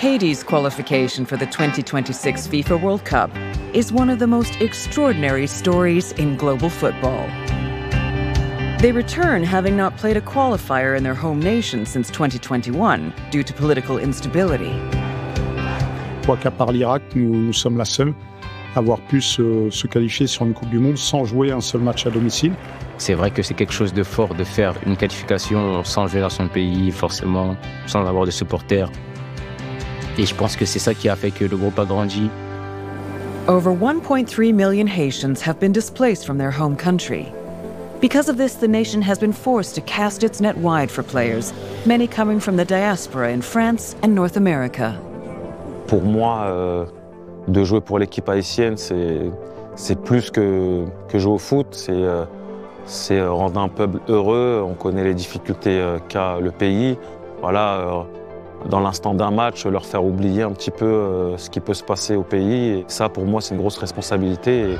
Haiti's qualification for the 2026 FIFA World Cup is one of the most extraordinary stories in global football. They return having not played a qualifier in their home nation since 2021 due to political instability. Je crois qu'à part l'Irak, nous sommes la seule à avoir pu se qualifier sur une Coupe du Monde sans jouer un seul match à domicile. C'est vrai que c'est quelque chose de fort de faire une qualification sans jouer dans son pays, forcément, sans avoir de supporters. Et je pense que c'est ça qui a fait que le groupe a grandi. Over 1.3 million Haitians have been displaced from their home country. Because of this, the nation has been forced to cast its net wide for players, many coming from the diaspora in France and North America. Pour moi, de jouer pour l'équipe haïtienne, c'est plus que jouer au foot, c'est rendre un peuple heureux. On connaît les difficultés qu'a le pays. Voilà, dans l'instant d'un match, leur faire oublier un petit peu ce qui peut se passer au pays. Et ça, pour moi, c'est une grosse responsabilité.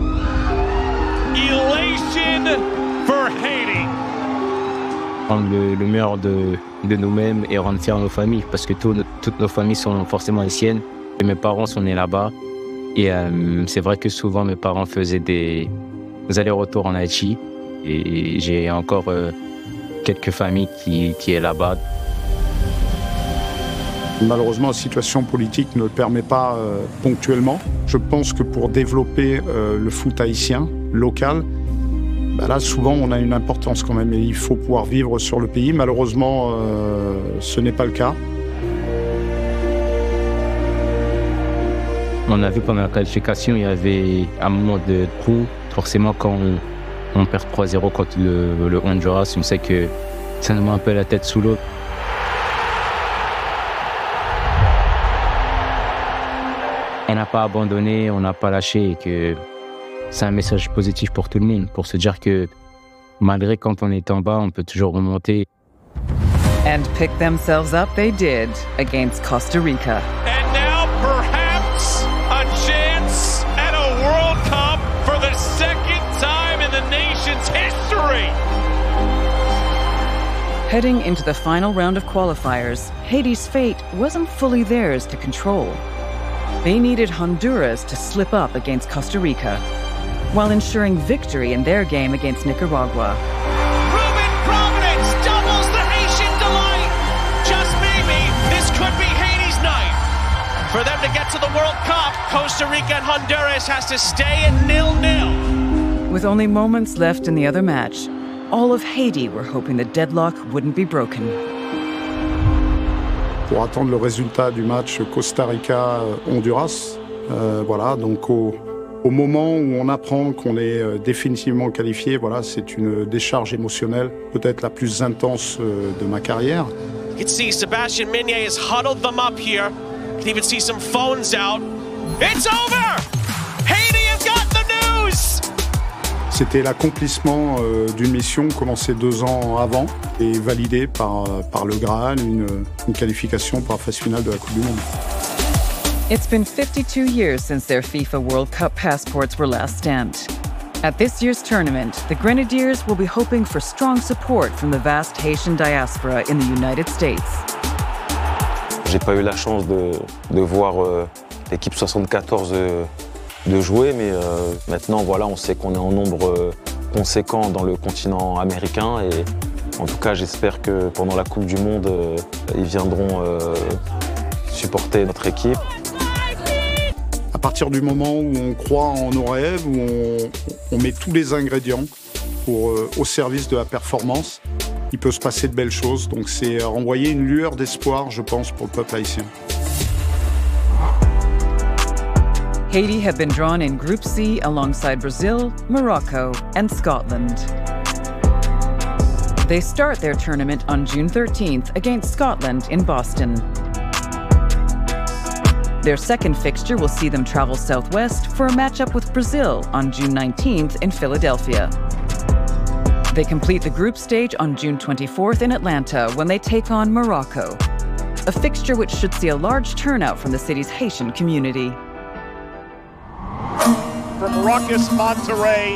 Elation for Haiti. Prendre le meilleur de nous-mêmes et rendre fiers nos familles, parce que toutes nos familles sont forcément haïtiennes. Et mes parents sont nés là-bas. Et c'est vrai que souvent, mes parents faisaient des allers-retours en Haïti. Et j'ai encore quelques familles qui est là-bas. Malheureusement, la situation politique ne le permet pas ponctuellement. Je pense que pour développer le foot haïtien local, là, souvent, on a une importance quand même et il faut pouvoir vivre sur le pays. Malheureusement, ce n'est pas le cas. On a vu pendant la qualification, il y avait un moment de trou. Forcément, quand on perd 3-0 contre le Honduras, on sait que ça nous met un peu la tête sous l'eau. On n'a pas abandonné, on n'a pas lâché et que c'est un message positif pour tout le monde, pour se dire que malgré quand on est en bas, on peut toujours remonter. And pick themselves up they did against Costa Rica. And now perhaps a chance at a World Cup for the second time in the nation's history. Heading into the final round of qualifiers, Haiti's fate wasn't fully theirs to control. They needed Honduras to slip up against Costa Rica, while ensuring victory in their game against Nicaragua. Ruben Providence doubles the Haitian delight. Just maybe this could be Haiti's night. For them to get to the World Cup, Costa Rica and Honduras has to stay at 0-0. With only moments left in the other match, all of Haiti were hoping the deadlock wouldn't be broken. Pour attendre le résultat du match Costa Rica-Honduras, voilà, donc au moment où on apprend qu'on est définitivement qualifié, voilà, c'est une décharge émotionnelle peut-être la plus intense de ma carrière. You can see Sébastien Migné has huddled them up here. You can even see some phones out. It's over! Haiti have got the news! C'était l'accomplissement d'une mission commencée 2 ans avant et validée par le Graal, une qualification pour la phase finale de la Coupe du Monde. It's been 52 years since their FIFA World Cup passports were last stamped. At this year's tournament, the Grenadiers will be hoping for strong support from the vast Haitian diaspora in the United States. J'ai pas eu la chance de voir l'équipe 74 de jouer, mais maintenant, voilà, on sait qu'on est en nombre conséquent dans le continent américain et en tout cas, j'espère que pendant la Coupe du Monde, ils viendront supporter notre équipe. À partir du moment où on croit en nos rêves, où on met tous les ingrédients au service de la performance, il peut se passer de belles choses. Donc c'est renvoyer une lueur d'espoir, je pense, pour le peuple haïtien. Haiti have been drawn in Group C alongside Brazil, Morocco, and Scotland. They start their tournament on June 13th against Scotland in Boston. Their second fixture will see them travel southwest for a matchup with Brazil on June 19th in Philadelphia. They complete the group stage on June 24th in Atlanta when they take on Morocco, a fixture which should see a large turnout from the city's Haitian community. From Marcus Monterrey